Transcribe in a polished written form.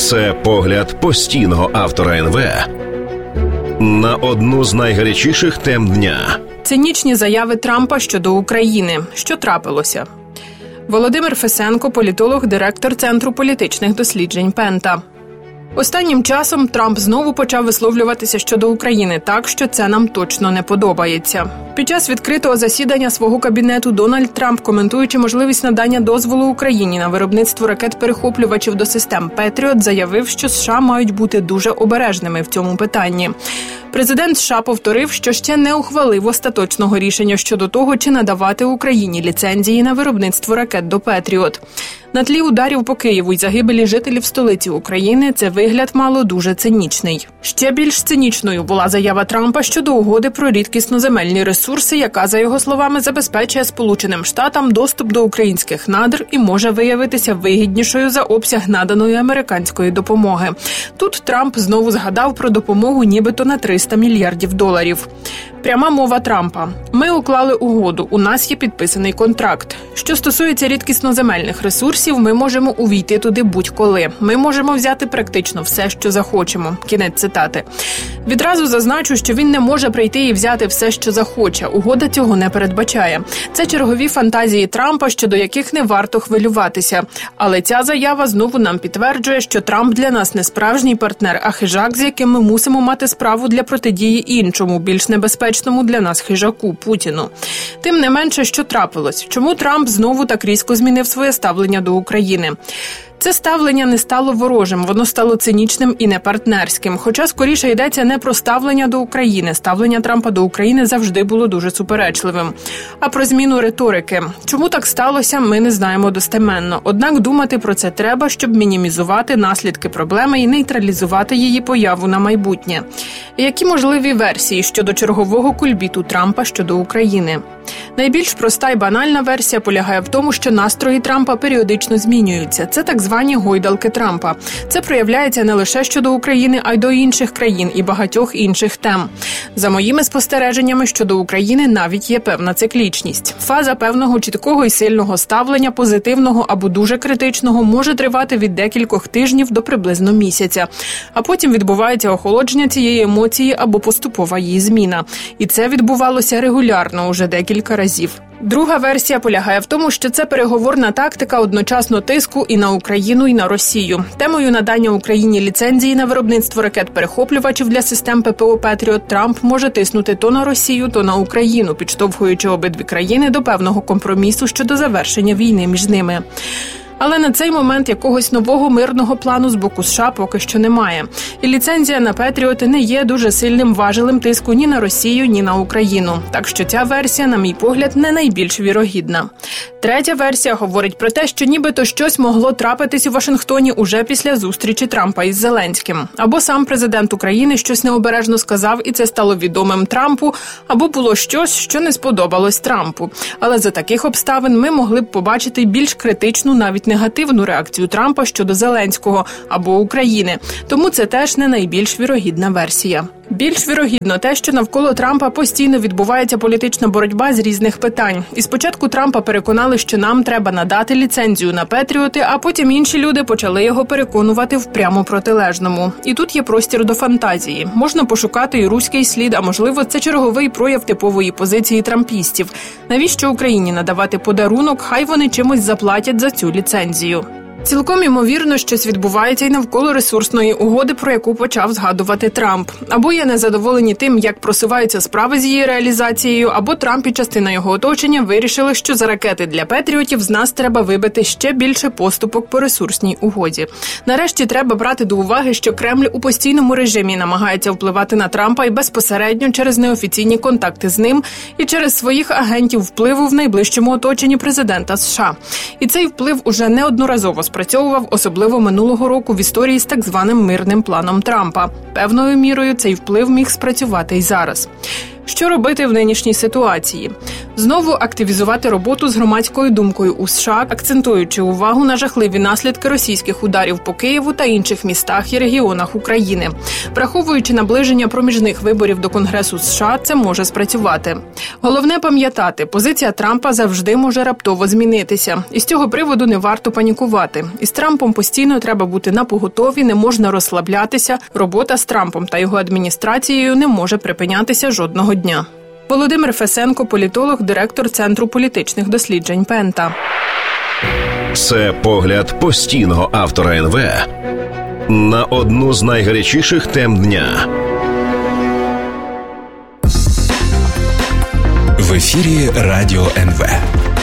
Це погляд постійного автора НВ на одну з найгарячіших тем дня. Цинічні заяви Трампа щодо України. Що трапилося? Володимир Фесенко, політолог, директор Центру політичних досліджень Пента. Останнім часом Трамп знову почав висловлюватися щодо України так, що це нам точно не подобається. Під час відкритого засідання свого кабінету Дональд Трамп, коментуючи можливість надання дозволу Україні на виробництво ракет-перехоплювачів до систем «Петріот», заявив, що США мають бути дуже обережними в цьому питанні. Президент США повторив, що ще не ухвалив остаточного рішення щодо того, чи надавати Україні ліцензії на виробництво ракет до «Петріот». На тлі ударів по Києву й загибелі жителів столиці України це вигляд мало дуже цинічний. Ще більш цинічною була заява Трампа щодо угоди про рідкісноземельні ресурси, яка, за його словами, забезпечує Сполученим Штатам доступ до українських надр і може виявитися вигіднішою за обсяг наданої американської допомоги. Тут Трамп знову згадав про допомогу нібито на $300 мільярдів. Пряма мова Трампа. Ми уклали угоду, у нас є підписаний контракт. Що стосується рідкісноземельних ресурсів, ми можемо увійти туди будь-коли. Ми можемо взяти практично все, що захочемо. Кінець цитати. Відразу зазначу, що він не може прийти і взяти все, що захоче. Угода цього не передбачає. Це чергові фантазії Трампа, щодо яких не варто хвилюватися. Але ця заява знову нам підтверджує, що Трамп для нас не справжній партнер, а хижак, з яким ми мусимо мати справу для протидії іншому, більш небезпечному для нас хижаку – Путіну. Тим не менше, що трапилось? Чому Трамп знову так різко змінив своє ставлення до України? Це ставлення не стало ворожим, воно стало цинічним і непартнерським. Хоча скоріше йдеться не про ставлення до України. Ставлення Трампа до України завжди було дуже суперечливим. А про зміну риторики. Чому так сталося, ми не знаємо достеменно. Однак думати про це треба, щоб мінімізувати наслідки проблеми і нейтралізувати її появу на майбутнє. Які можливі версії щодо чергового кульбіту Трампа щодо України? Найбільш проста і банальна версія полягає в тому, що настрої Трампа періодично змінюються. Це так звані гойдалки Трампа. Це проявляється не лише щодо України, а й до інших країн і багатьох інших тем. За моїми спостереженнями щодо України навіть є певна циклічність. Фаза певного чіткого і сильного ставлення, позитивного або дуже критичного, може тривати від декількох тижнів до приблизно місяця. А потім відбувається охолодження цієї емоції або поступова її зміна. І це відбувалося регулярно уже декілька разів. Друга версія полягає в тому, що це переговорна тактика одночасно тиску і на Україну, і на Росію. Темою надання Україні ліцензії на виробництво ракет-перехоплювачів для систем ППО «Петріот» Трамп може тиснути то на Росію, то на Україну, підштовхуючи обидві країни до певного компромісу щодо завершення війни між ними. Але на цей момент якогось нового мирного плану з боку США поки що немає. І ліцензія на «Петріоти» не є дуже сильним важелем тиску ні на Росію, ні на Україну. Так що ця версія, на мій погляд, не найбільш вірогідна. Третя версія говорить про те, що нібито щось могло трапитись у Вашингтоні уже після зустрічі Трампа із Зеленським. Або сам президент України щось необережно сказав, і це стало відомим Трампу, або було щось, що не сподобалось Трампу. Але за таких обставин ми могли б побачити більш критичну, навіть негативну реакцію Трампа щодо Зеленського або України. Тому це теж не найбільш вірогідна версія. Більш вірогідно те, що навколо Трампа постійно відбувається політична боротьба з різних питань. І спочатку Трампа переконали, що нам треба надати ліцензію на «Петріоти», а потім інші люди почали його переконувати в прямо протилежному. І тут є простір до фантазії. Можна пошукати і руський слід, а можливо це черговий прояв типової позиції трампістів. Навіщо Україні надавати подарунок, хай вони чимось заплатять за цю ліцензію. Цілком ймовірно, щось відбувається й навколо ресурсної угоди, про яку почав згадувати Трамп. Або є незадоволені тим, як просуваються справи з її реалізацією, або Трамп і частина його оточення вирішили, що за ракети для «Петріотів» з нас треба вибити ще більше поступок по ресурсній угоді. Нарешті треба брати до уваги, що Кремль у постійному режимі намагається впливати на Трампа і безпосередньо через неофіційні контакти з ним і через своїх агентів впливу в найближчому оточенні президента США. І цей вплив уже неодноразово спрацьовував, особливо минулого року в історії з так званим мирним планом Трампа. Певною мірою цей вплив міг спрацювати й зараз. Що робити в нинішній ситуації? Знову активізувати роботу з громадською думкою у США, акцентуючи увагу на жахливі наслідки російських ударів по Києву та інших містах і регіонах України. Враховуючи наближення проміжних виборів до Конгресу США, це може спрацювати. Головне пам'ятати, позиція Трампа завжди може раптово змінитися. І з цього приводу не варто панікувати. Із Трампом постійно треба бути напоготові, не можна розслаблятися. Робота з Трампом та його адміністрацією не може припинятися жодного дня. Володимир Фесенко, політолог, директор Центру політичних досліджень Пента. Це погляд постійного автора НВ на одну з найгарячіших тем дня. В ефірі Радіо НВ.